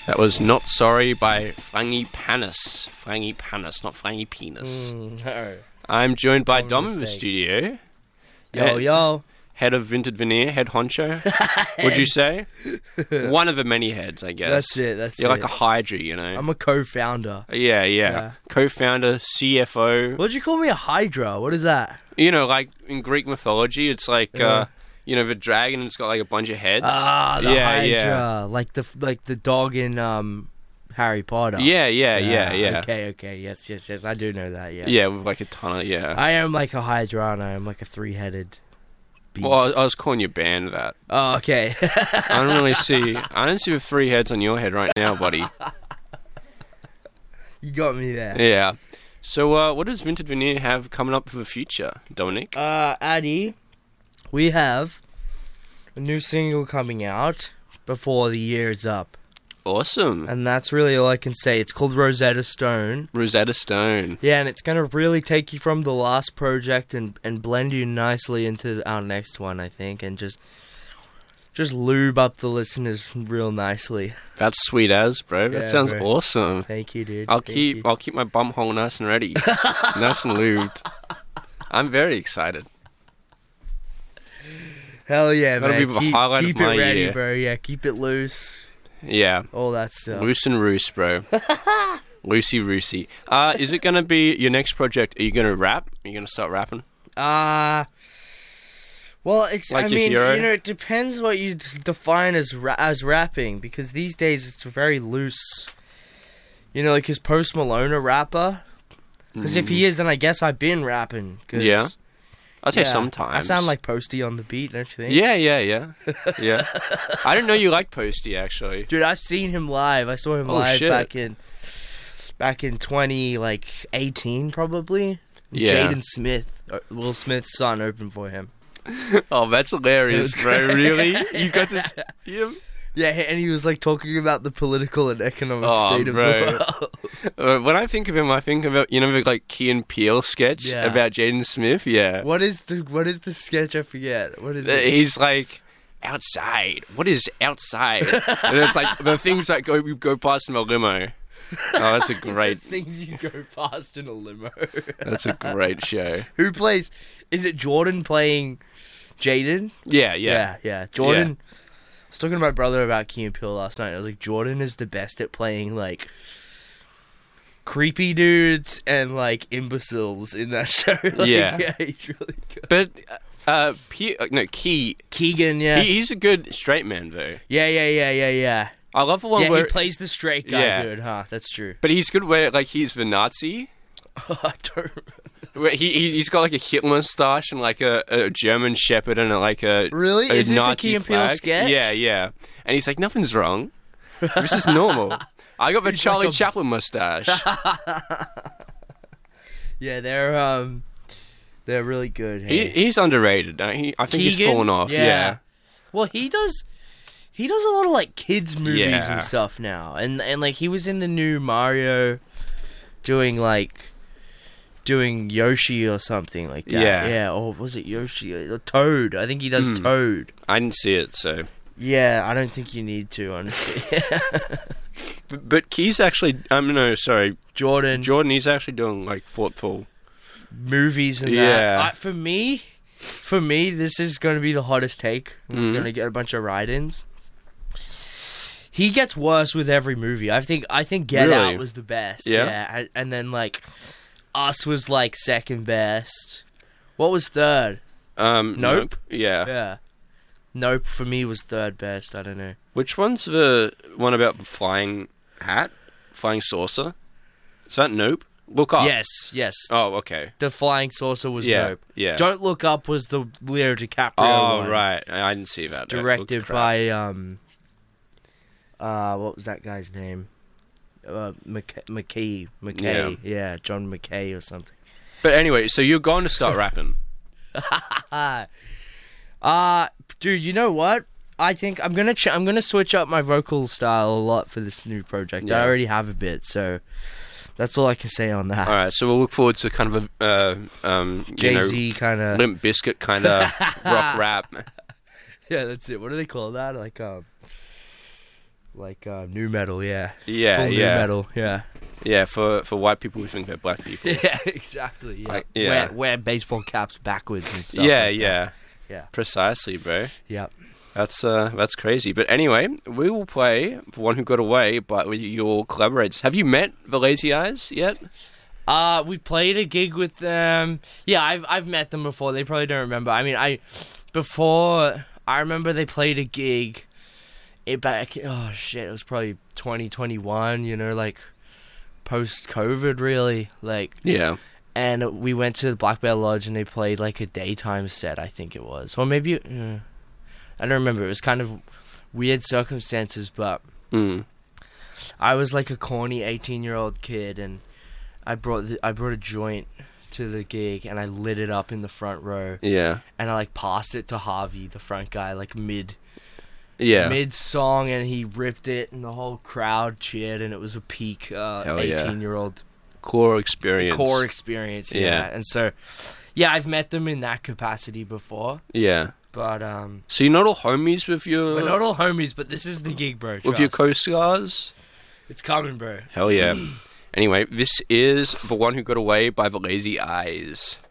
That was Not Sorry by Frangipanis. Frangipanis, not Frangi Penis. No. I'm joined by Common Dom in the mistake. studio. Yo. Head of Vinted Veneer, head honcho, would you say? One of the many heads, I guess. That's it. You're like a Hydra, you know? I'm a co-founder. Yeah. Co-founder, CFO. What'd you call me, a Hydra? What is that? You know, like in Greek mythology, it's like, Yeah. the dragon, it's got like a bunch of heads. Ah, the yeah, Hydra. Yeah. Like the dog in Harry Potter. Yeah. Okay. Yes. I do know that, yes. Yeah, with like a ton of, yeah. I am like a Hydra, and I am like a three-headed beast. Well, I was calling your band that. Oh, okay. I don't see the three heads on your head right now, buddy. You got me there. Yeah. So, what does Vinted Veneer have coming up for the future, Dominic? Addy, we have a new single coming out before the year is up. Awesome. And that's really all I can say. It's called Rosetta Stone. Rosetta Stone. Yeah, and it's going to really take you from the last project and blend you nicely into our next one, I think, and just lube up the listeners real nicely. That's sweet as, bro. That Yeah, sounds bro. awesome. Thank you, dude. I'll Thank keep you. my bum hole nice and ready. Nice and lubed. I'm very excited. Hell yeah, That'll man. be the highlight keep of my it ready, year. bro. Yeah, keep it loose. Yeah. All that stuff. Loose and roos, bro. Loosey roosey. Is it going to be your next project? Are you going to rap? Are you going to start rapping? Well, it's. Like I your mean, hero? it depends what you define as rapping, because these days it's very loose. Like, is Post Malone a rapper? Because if he is, then I guess I've been rapping. 'cause, Yeah. I'd say yeah, sometimes. I sound like Posty on the beat, don't you think? Yeah. Yeah. I didn't know you liked Posty, actually. Dude, I've seen him live. I saw him Oh, live shit. back in 2018 probably. Yeah. Jaden Smith, Will Smith's son, opened for him. Oh, that's hilarious, bro. Really? You got to see him? Yeah, and he was like talking about the political and economic Oh, state of bro. the world. When I think of him, I think about, the like Key and Peele sketch Yeah. about Jaden Smith. Yeah. What is the sketch? I forget. What is it? He's like, outside. What is outside? And it's like the things that go past in a limo. Oh, that's a great. Things you go past in a limo. That's a great show. Who plays? Is it Jordan playing Jaden? Yeah. Yeah. Jordan. I was talking to my brother about Key and Peele last night. I was like, Jordan is the best at playing like creepy dudes and like imbeciles in that show. Like, Yeah. He's really good. But Key. Keegan, yeah. He's a good straight man though. Yeah. I love the one Yeah, where. he plays the straight guy Yeah. good, huh? That's true. But he's good where like he's the Nazi. I don't Where he's got like a Hitler moustache and like a German Shepherd and like a Really? a Is this a Nazi Key and Peele flag. sketch? Yeah. And he's like, nothing's wrong. This is normal. I got the He's Charlie like a- Chaplin moustache. Yeah, they're really good. Hey? He's underrated. I think he's Keegan? fallen off. Yeah. Well, he does a lot of like kids movies Yeah. and stuff now, and like he was in the new Mario, doing Yoshi or something like that. Yeah. Or was it Yoshi or Toad? I think he does Toad. I didn't see it, so. Yeah, I don't think you need to, honestly. But Key's actually. No, sorry. Jordan Jordan, he's actually doing like thoughtful. movies and Yeah. that. For me, this is going to be the hottest take. We're going to get a bunch of write-ins. He gets worse with every movie. I think Get Really? Out was the best. Yeah? And then like Us was like second best. What was third? Nope. Yeah. Yeah. Nope for me was third best. I don't know. Which one's the one about the flying hat? Flying saucer? Is that Nope? Look up. Yes. Oh, okay. The flying saucer was Yeah. Nope. Yeah. Don't Look Up was the Leo DiCaprio Oh, one. right. I didn't see that. Directed That looked crap. by what was that guy's name? McKay. Yeah, John McKay or something. But anyway, so you're going to start rapping. Dude, you know what? I think I'm gonna switch up my vocal style a lot for this new project. Yeah. I already have a bit, so that's all I can say on that. All right, so we'll look forward to kind of a Jay-Z kind of. Limp Bizkit kind of rock rap. Yeah, that's it. What do they call that? Like Like new metal, yeah. Yeah, Full yeah. new metal, yeah. Yeah, for white people who think they're black people. Yeah, exactly. Yeah. Like, yeah. Wear baseball caps backwards and stuff. Yeah, like yeah. that. Yeah. Precisely, bro. Yep. That's crazy. But anyway, we will play The One Who Got Away by your collaborators. Have you met The Lazy Eyes yet? We played a gig with them. Yeah, I've met them before. They probably don't remember. I mean, I remember they played a gig. It was probably 2021. You know, like post-COVID, really. Like, Yeah. and we went to the Black Bear Lodge and they played like a daytime set. I think it was, or maybe I don't remember. It was kind of weird circumstances, but I was like a corny 18-year-old kid, and I brought a joint to the gig and I lit it up in the front row. Yeah. And I like passed it to Harvey, the front guy, like mid song, and he ripped it, and the whole crowd cheered, and it was a peak 18-year-old core experience. Yeah. And so, yeah, I've met them in that capacity before. Yeah. But so you're not all homies with your... we're not all homies, but this is the gig, bro. With your co-stars? It's coming, bro. Hell yeah. Anyway, this is The One Who Got Away by The Lazy Eyes.